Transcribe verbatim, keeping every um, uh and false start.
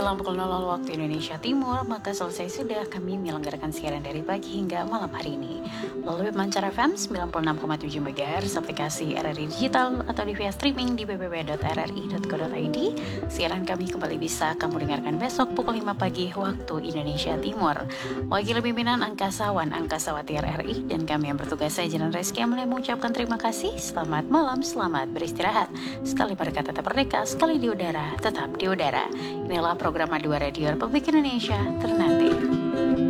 menjelang pukul nol nol waktu Indonesia Timur, maka selesai sudah kami menyelenggarakan siaran dari pagi hingga malam hari ini. Melalui Mancar F M sembilan puluh enam koma tujuh megahertz, aplikasi R R I Digital, atau di via streaming di w w w dot r r i dot co dot i d, siaran kami kembali bisa kamu dengarkan besok pukul lima pagi waktu Indonesia Timur. Wakil pimpinan Angkasawan Angkasawati R R I dan kami yang bertugas, saya Jalan Reski Amelia mengucapkan terima kasih. Selamat malam, selamat beristirahat. Sekali berkata tetap merdeka, sekali di udara, tetap di udara. Inilah program A dua Radio Republik Indonesia Ternate.